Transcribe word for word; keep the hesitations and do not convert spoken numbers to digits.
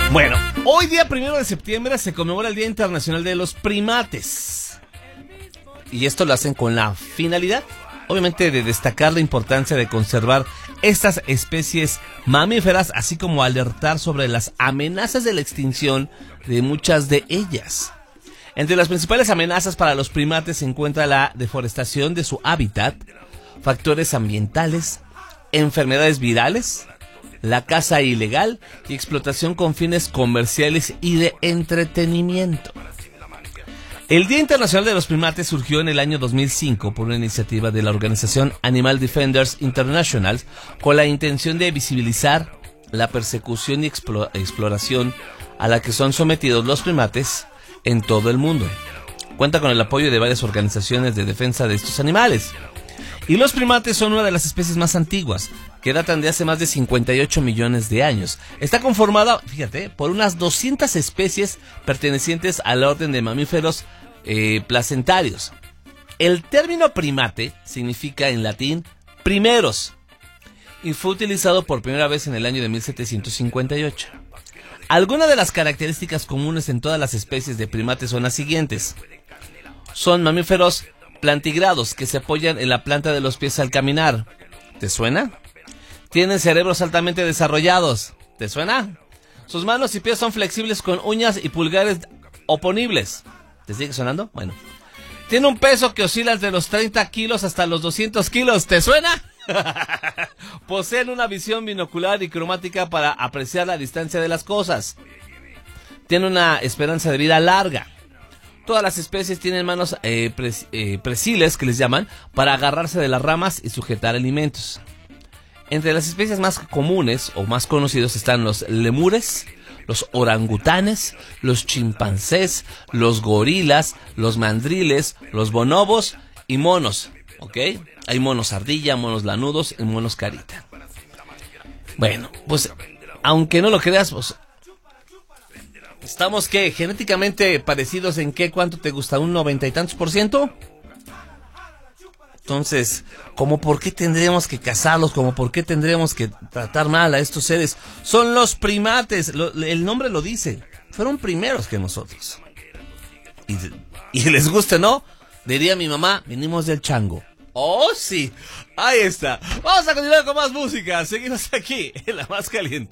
Bueno, hoy día primero de septiembre se conmemora el Día Internacional de los Primates. Y esto lo hacen con la finalidad, obviamente, de destacar la importancia de conservar estas especies mamíferas, así como alertar sobre las amenazas de la extinción de muchas de ellas. Entre las principales amenazas para los primates se encuentra la deforestación de su hábitat, factores ambientales, enfermedades virales, la caza ilegal y explotación con fines comerciales y de entretenimiento. El Día Internacional de los Primates surgió en el año dos mil cinco por una iniciativa de la organización Animal Defenders International con la intención de visibilizar la persecución y explo- exploración a la que son sometidos los primates en todo el mundo. Cuenta con el apoyo de varias organizaciones de defensa de estos animales. Y los primates son una de las especies más antiguas, que datan de hace más de cincuenta y ocho millones de años. Está conformada, fíjate, por unas doscientas especies pertenecientes al orden de mamíferos eh, placentarios. El término primate significa en latín primeros y fue utilizado por primera vez en el año de mil setecientos cincuenta y ocho. Algunas de las características comunes en todas las especies de primates son las siguientes. Son mamíferos plantigrados que se apoyan en la planta de los pies al caminar. ¿Te suena? Tienen cerebros altamente desarrollados. ¿Te suena? Sus manos y pies son flexibles con uñas y pulgares oponibles. ¿Te sigue sonando? Bueno. Tiene un peso que oscila entre los treinta kilos hasta los doscientos kilos. ¿Te suena? Poseen una visión binocular y cromática para apreciar la distancia de las cosas. Tienen una esperanza de vida larga. Todas las especies tienen manos eh, pres, eh, presiles, que les llaman, para agarrarse de las ramas y sujetar alimentos. Entre las especies más comunes o más conocidos están los lemures, los orangutanes, los chimpancés, los gorilas, los mandriles, los bonobos y monos, ¿ok? Hay monos ardilla, monos lanudos y monos carita. Bueno, pues, aunque no lo creas, pues, ¿estamos qué? ¿Genéticamente parecidos en qué? ¿Cuánto te gusta? ¿Un noventa y tantos por ciento? Entonces, ¿cómo por qué tendríamos que cazarlos? ¿Cómo por qué tendríamos que tratar mal a estos seres? Son los primates, lo, el nombre lo dice. Fueron primeros que nosotros. Y, y les guste, ¿no? Diría mi mamá, venimos del chango. ¡Oh, sí! Ahí está. Vamos a continuar con más música. Seguimos aquí, en La Más Caliente.